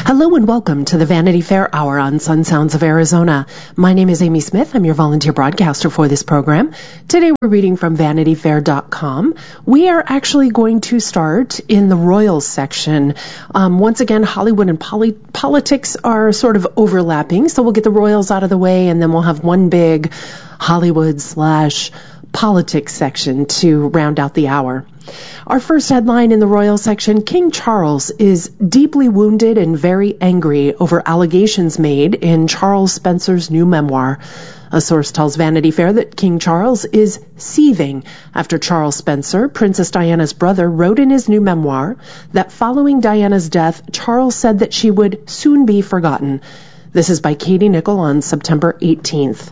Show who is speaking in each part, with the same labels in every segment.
Speaker 1: Hello and welcome to the Vanity Fair Hour on Sun Sounds of Arizona. My name is Amy Smith. I'm your volunteer broadcaster for this program. Today we're reading from VanityFair.com. We are actually going to start in the Royals section. Once again, Hollywood and politics are sort of overlapping, so we'll get the Royals out of the way and then we'll have one big Hollywood/politics section to round out the hour. Our first headline in the royal section, King Charles is deeply wounded and very angry over allegations made in Charles Spencer's new memoir. A source tells Vanity Fair that King Charles is seething after Charles Spencer, Princess Diana's brother, wrote in his new memoir that following Diana's death, Charles said that she would soon be forgotten. This is by Katie Nichol on September 18th.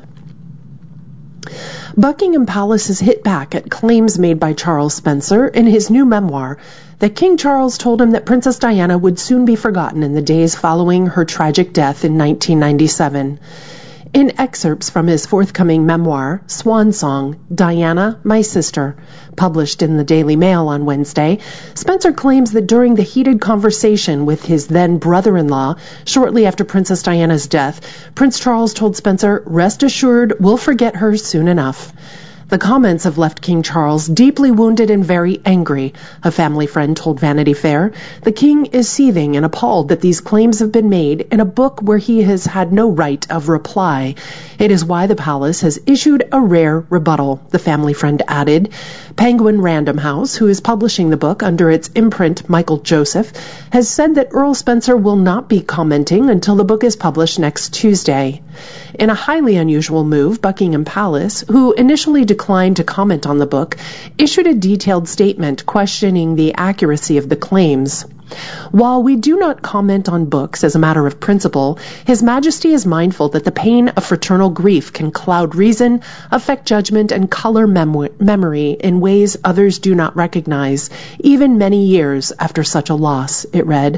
Speaker 1: Buckingham Palace has hit back at claims made by Charles Spencer in his new memoir that King Charles told him that Princess Diana would soon be forgotten in the days following her tragic death in 1997. In excerpts from his forthcoming memoir, Swan Song, Diana, My Sister, published in the Daily Mail on Wednesday, Spencer claims that during the heated conversation with his then brother-in-law, shortly after Princess Diana's death, Prince Charles told Spencer, "Rest assured, we'll forget her soon enough." The comments have left King Charles deeply wounded and very angry, a family friend told Vanity Fair. The king is seething and appalled that these claims have been made in a book where he has had no right of reply. It is why the palace has issued a rare rebuttal, the family friend added. Penguin Random House, who is publishing the book under its imprint Michael Joseph, has said that Earl Spencer will not be commenting until the book is published next Tuesday. In a highly unusual move, Buckingham Palace, who initially declined to comment on the book, issued a detailed statement questioning the accuracy of the claims. While we do not comment on books as a matter of principle, His Majesty is mindful that the pain of fraternal grief can cloud reason, affect judgment, and color memory in ways others do not recognize, even many years after such a loss, it read.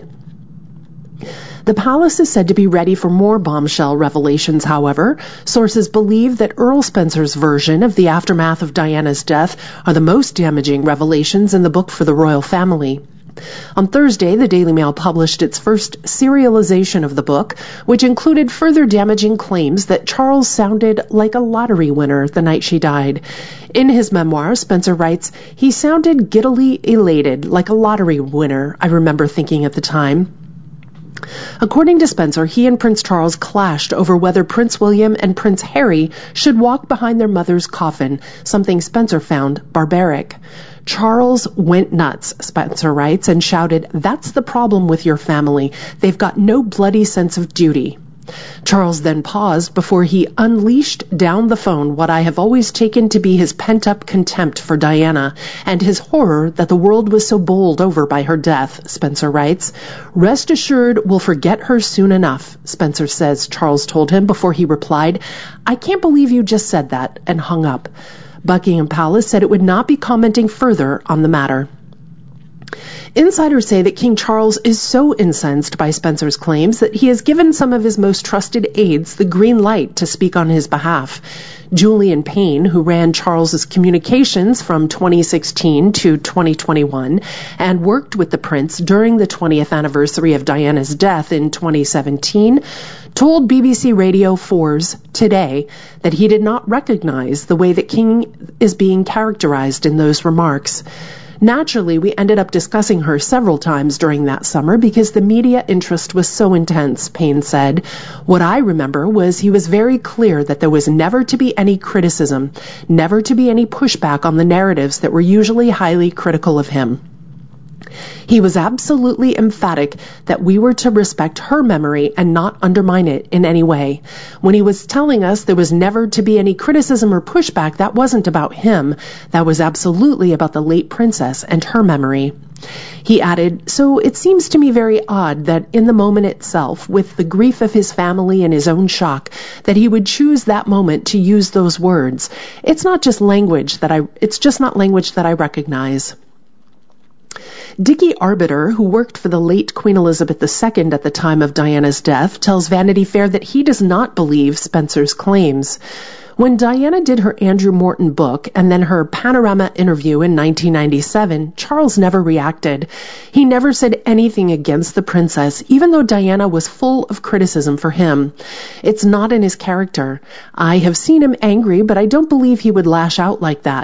Speaker 1: The palace is said to be ready for more bombshell revelations, however. Sources believe that Earl Spencer's version of the aftermath of Diana's death are the most damaging revelations in the book for the royal family. On Thursday, the Daily Mail published its first serialization of the book, which included further damaging claims that Charles sounded like a lottery winner the night she died. In his memoir, Spencer writes, "He sounded giddily elated, like a lottery winner, I remember thinking at the time." According to Spencer, he and Prince Charles clashed over whether Prince William and Prince Harry should walk behind their mother's coffin, something Spencer found barbaric. Charles went nuts, Spencer writes, and shouted, "That's the problem with your family. They've got no bloody sense of duty." Charles then paused before he unleashed down the phone what I have always taken to be his pent-up contempt for Diana and his horror that the world was so bowled over by her death, Spencer writes. "Rest assured we'll forget her soon enough," Spencer says Charles told him before he replied, "I can't believe you just said that," and hung up. Buckingham Palace said it would not be commenting further on the matter. Insiders say that King Charles is so incensed by Spencer's claims that he has given some of his most trusted aides the green light to speak on his behalf. Julian Payne, who ran Charles's communications from 2016 to 2021 and worked with the prince during the 20th anniversary of Diana's death in 2017, told BBC Radio 4's Today that he did not recognize the way that King is being characterized in those remarks. Naturally, we ended up discussing her several times during that summer because the media interest was so intense, Payne said. What I remember was he was very clear that there was never to be any criticism, never to be any pushback on the narratives that were usually highly critical of him. He was absolutely emphatic that we were to respect her memory and not undermine it in any way. When he was telling us there was never to be any criticism or pushback, that wasn't about him. That was absolutely about the late princess and her memory. He added, "So it seems to me very odd that in the moment itself, with the grief of his family and his own shock, that he would choose that moment to use those words. It's just not language that I recognize." Dickie Arbiter, who worked for the late Queen Elizabeth II at the time of Diana's death, tells Vanity Fair that he does not believe Spencer's claims. When Diana did her Andrew Morton book and then her Panorama interview in 1997, Charles never reacted. He never said anything against the princess, even though Diana was full of criticism for him. It's not in his character. I have seen him angry, but I don't believe he would lash out like that.